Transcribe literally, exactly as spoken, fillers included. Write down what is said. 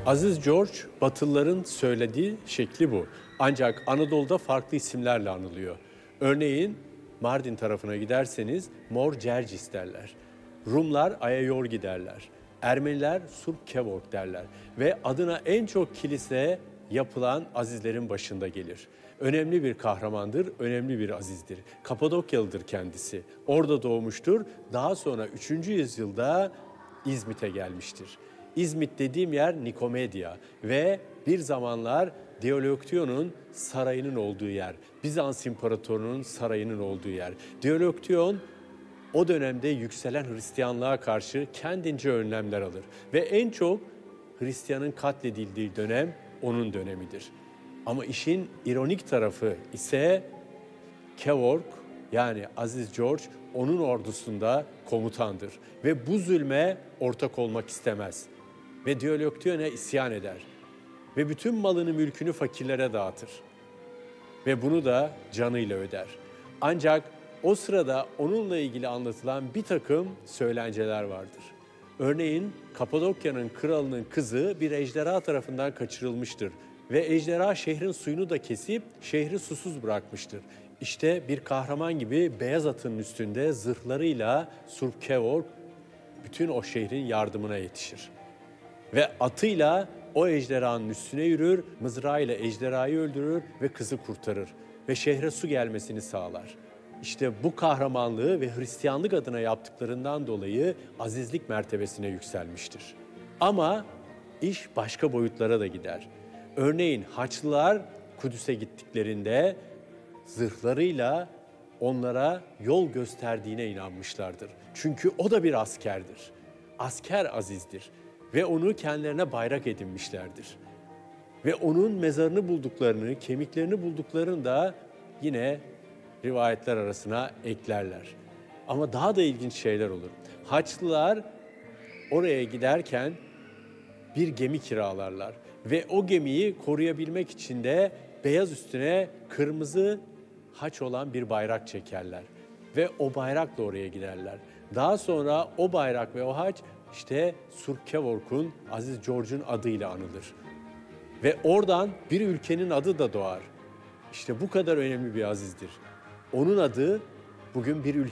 Aziz George, Batılıların söylediği şekli bu. Ancak Anadolu'da farklı isimlerle anılıyor. Örneğin Mardin tarafına giderseniz Mor Cercis derler. Rumlar Ayayorgi derler. Ermeniler Surp Kevork derler. Ve adına en çok kilise yapılan azizlerin başında gelir. Önemli bir kahramandır, önemli bir azizdir. Kapadokyalıdır kendisi. Orada doğmuştur. Daha sonra üçüncü yüzyılda İzmit'e gelmiştir. İzmit dediğim yer Nikomedya ve bir zamanlar Diyoloktion'un sarayının olduğu yer. Bizans İmparatorluğu'nun sarayının olduğu yer. Diyoloktion o dönemde yükselen Hristiyanlığa karşı kendince önlemler alır. Ve en çok Hristiyanın katledildiği dönem onun dönemidir. Ama işin ironik tarafı ise Kevork yani Aziz George onun ordusunda komutandır. Ve bu zulme ortak olmak istemez. Ve Diyoloktion'a isyan eder. Ve bütün malını mülkünü fakirlere dağıtır. Ve bunu da canıyla öder. Ancak o sırada onunla ilgili anlatılan bir takım söylenceler vardır. Örneğin Kapadokya'nın kralının kızı bir ejderha tarafından kaçırılmıştır. Ve ejderha şehrin suyunu da kesip şehri susuz bırakmıştır. İşte bir kahraman gibi beyaz atının üstünde zırhlarıyla Surp Kevork bütün o şehrin yardımına yetişir. Ve atıyla o ejderhanın üstüne yürür, mızrağıyla ejderhayı öldürür ve kızı kurtarır. Ve şehre su gelmesini sağlar. İşte bu kahramanlığı ve Hristiyanlık adına yaptıklarından dolayı azizlik mertebesine yükselmiştir. Ama iş başka boyutlara da gider. Örneğin Haçlılar Kudüs'e gittiklerinde zırhlarıyla onlara yol gösterdiğine inanmışlardır. Çünkü o da bir askerdir. Asker azizdir ve onu kendilerine bayrak edinmişlerdir. Ve onun mezarını bulduklarını, kemiklerini bulduklarını da yine rivayetler arasına eklerler. Ama daha da ilginç şeyler olur. Haçlılar oraya giderken bir gemi kiralarlar ve o gemiyi koruyabilmek için de beyaz üstüne kırmızı haç olan bir bayrak çekerler ve o bayrakla oraya giderler. Daha sonra o bayrak ve o haç işte Surp Kevork'un, Aziz George'un adıyla anılır. Ve oradan bir ülkenin adı da doğar. İşte bu kadar önemli bir azizdir. Onun adı bugün bir ülke